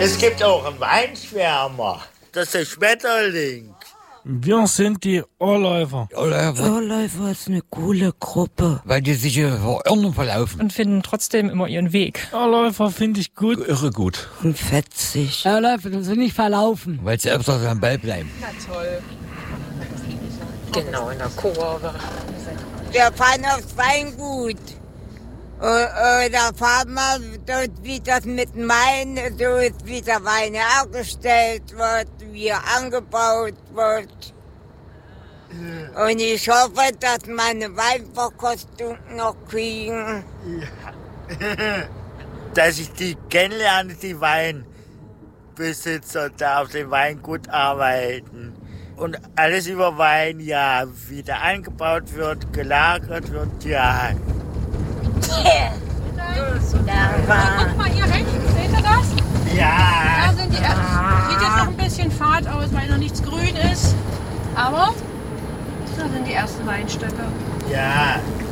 Es gibt auch einen Weinschwärmer. Das ist der Schmetterling. Wir sind die Ohrläufer. Ohrläufer ist eine coole Gruppe. Weil die sich verirren verlaufen. Und finden trotzdem immer ihren Weg. Ohrläufer finde ich gut. Irre gut. Und fetzig. Ohrläufer sind nicht verlaufen. Weil sie öfters am Ball bleiben. Na toll. Genau, in der Kurve. Wir fahren aufs Weingut. Da fahren wir dort, wie das mit dem Wein, so ist, wie der Wein hergestellt wird, wie er angebaut wird. Und ich hoffe, dass meine Weinverkostung noch kriegen. Ja. Dass ich die kennenlerne, die Weinbesitzer, da auf dem Weingut arbeiten. Und alles über Wein, ja, wie der angebaut wird, gelagert wird, ja. Guck mal hier rechts, seht ihr das? Ja. Da sind die ersten. Sieht jetzt noch ein bisschen fad aus, weil noch nichts grün ist. Aber da sind die ersten Weinstöcke. Ja.